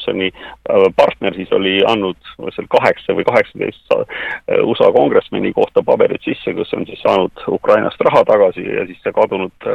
Wilsoni partner siis oli andnud 8 või 18 USA kongressmeni kohta paberid sisse, kus on siis saanud Ukrainast raha tagasi ja siis see kadunud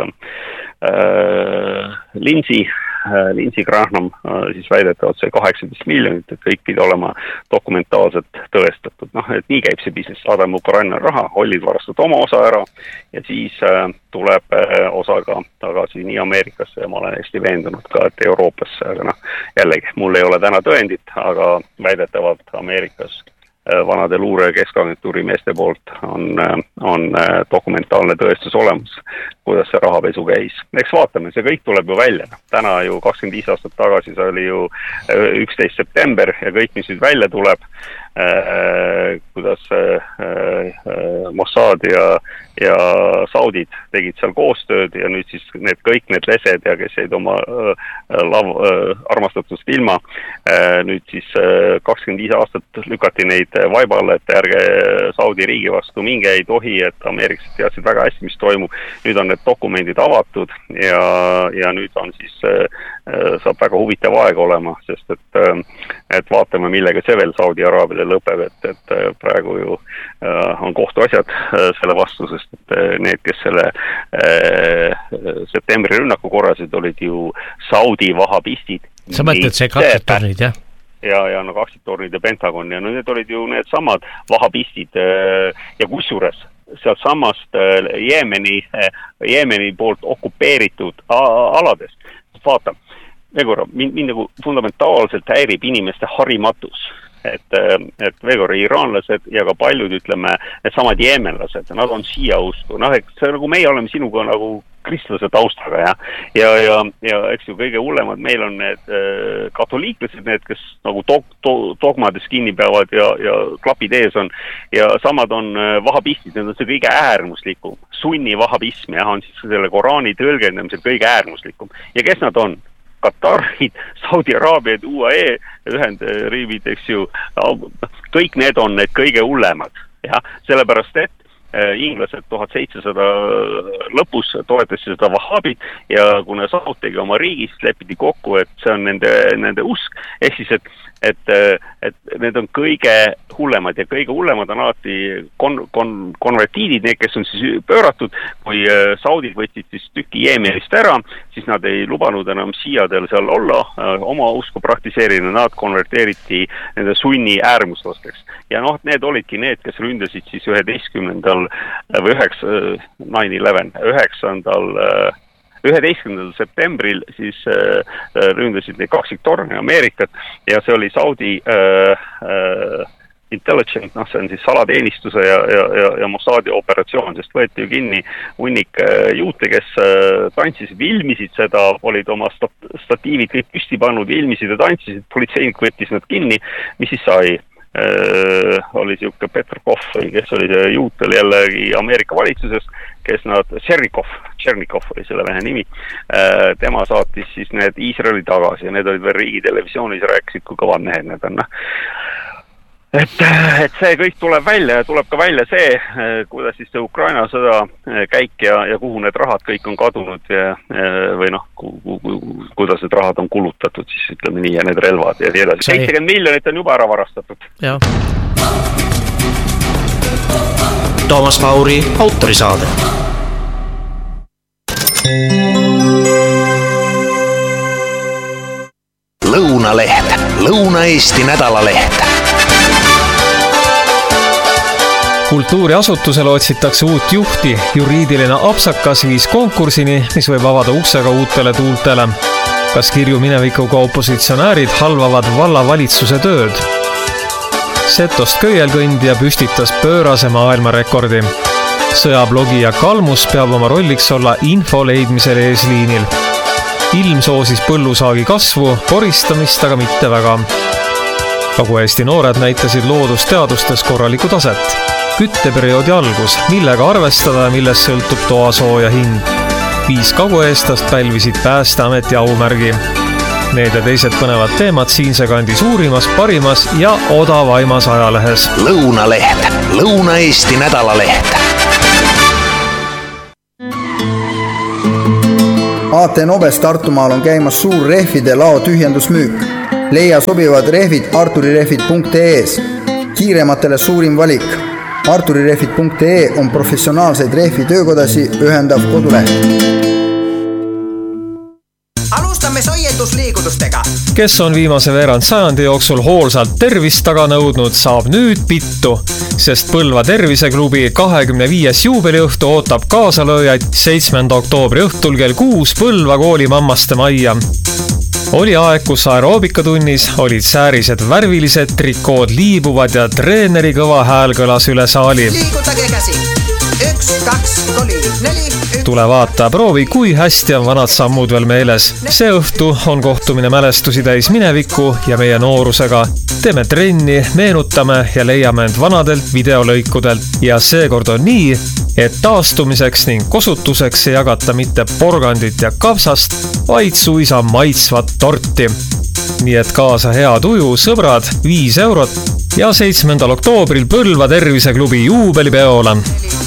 Lindsey Graham siis väidetavalt see 18 miljonit, et kõik pidi olema dokumentaalselt tõestatud. Et nii käib see business, saadame Ukraina raha, hollid varastavad oma osa ära ja siis tuleb osaga tagasi nii Ameerikasse ja ma olen hästi veendunud ka, et Euroopasse, aga jällegi, mul ei ole täna tõendit, aga väidetavalt Ameerikas vanade luure keskagentuuri meeste poolt on dokumentaalne tõestus olemas, kuidas see rahapesu käis. Eks vaatame, see kõik tuleb ju välja. Täna ju 25 aastat tagasi, see oli ju 11. september ja kõik, mis nüüd välja tuleb, kuidas Mossad ja Saudid tegid seal koostööd ja nüüd siis kõik need lesed ja kes jäid oma armastatust ilma, nüüd siis 25 aastat lükati neid vaibale, et ärge Saudi riigi vastu minge ei tohi, et ameeriklased teadsid väga hästi, mis toimub. Nüüd on need dokumendid avatud ja nüüd on siis saab väga huvitav aeg olema, sest et vaatame, millega see veel Saudi Araabiale lõpeb, et praegu ju on kohtuasjad selle vastu, sest et need, kes selle septembri rünnaku korrasid, olid ju Saudi vahabistid. Sa mõtled see kaksitornid, jah? Ja kaksitornid ja Pentagon ja need olid ju need samad vahabistid ja kusjuures sealt samast Jeemeni poolt okupeeritud aladest. Vaata, mind nagu fundamentaalselt häirib inimeste harimatus, et veegore iraanlased ja ka paljud, ütleme, need samad jeemenlased, nad on siia usku. See nagu meie oleme sinuga nagu kristlase taustaga, ja eks ju kõige hullemad meil on need katoliiklased, need, kes nagu dogmades kinni peavad ja klapid ees on, ja samad on vahabistid, need on see kõige äärmuslikum. Sunni vahabism, on siis selle Koraani tõlgendamisel kõige äärmuslikum. Ja kes nad on? Katarid, Saudi Araabiad, UAE, Ühendriigid, eks ju, kõik need on need kõige hullemad, sellepärast et inglased 1700 lõpus toetasid seda vahabit ja kuna Saud tegi oma riigist, lepiti kokku, et see on nende usk, ehk siis, et need on kõige hullemad ja kõige hullemad on alati konvertiidid, need, kes on siis pööratud, kui Saudid võtsid siis tüki Jeemenist ära, siis nad ei lubanud enam siiadel seal olla, oma usku praktiseerida, nad konverteeriti nende sunni äärmuslasteks. Ja need olidki need, kes ründasid siis 11. septembril siis ründasid neid kaksiktorne Ameerikat ja see oli Saudi intelligence, see on siis salateenistuse ja Mossadi operatsioon, sest võeti ju kinni hunnik juute, kes tantsisid, filmisid seda, olid oma statiivid kõik püsti pannud, filmisid ja tantsisid, politseinik võttis nad kinni, mis siis sai? Oli siuke Petrkov, kes oli see juutel jällegi Ameerika valitsuses, kes Tšernikov oli selle vähe nimi, tema saatis siis need Iisraeli tagasi ja need olid veel riigitelevisioonis, rääkisid, kui kõvad mehed need on. Et see kõik tuleb välja ja tuleb ka välja see, kuidas siis see Ukraina sõda käik ja kuhu need rahad kõik on kadunud või kuidas need rahad on kulutatud, siis ütleme nii, ja need relvad ja nii edasi. 70 miljonit on juba ära varastatud. Ja. Toomas Pauri autorisaade. Lõunaleht, Lõuna-Eesti nädalaleht. Kultuuriasutusele otsitakse uut juhti. Juriidiline apsakas viis konkursini, mis võib avada uksega uutele tuultele. Kas kirju minevikuga opositsionäärid halvavad vallavalitsuse tööd? Setost köielkõndija püstitas pöörase maailmarekordi. Sõjablogija Kalmus peab oma rolliks olla info leidmisel eesliinil. Ilm soosis põllusaagi kasvu, koristamist aga mitte väga. Kagu-Eesti noored näitasid loodusteadustes korralikku taset. Kütteperioodi algus, millega arvestada ja millest sõltub toasooja hind. 5 kagu-eestlast pälvisid Päästeameti aumärgi. Need ja teised põnevad teemad siinse kandi suurimas, parimas ja odavaimas ajalehes. Lõunaleht, Lõuna-Eesti nädalaleht. AT Noves Tartumaal on käimas suur rehvide lao tühjendusmüük. Leia sobivad rehvid arturirehvid.ee-s. Kiirematele suurim valik. arturirehvid.ee on professionaalseid rehvi töökodasi ühendav koduleht. Alustame soiendusliigutustega. Kes on viimase veerand sajandi jooksul hoolsalt tervist taga nõudnud, saab nüüd pittu, sest Põlva terviseklubi 25. juubeliõhtu ootab kaasalööjaid 7. oktoobri õhtul kell 6 Põlva kooli mammaste majja. Oli aeg, kus aeroobikatunnis olid säärised värvilised, trikood liibuvad ja treeneri kõva hääl kõlas üle saali. Liigutage käsi. 1, 2, 3, 4. Tule vaata, proovi, kui hästi on vanad sammud veel meeles. See õhtu on kohtumine mälestusi täis minevikku ja meie noorusega. Teeme trenni, meenutame ja leiame end vanadelt videolõikudelt. Ja seekord on nii, et taastumiseks ning kosutuseks ei jagata mitte porgandit ja kapsast, vaid suisa maitsvat torti. Nii et kaasa hea tuju, sõbrad, 5 eurot ja 7. oktoobril Põlva terviseklubi juubelipeole.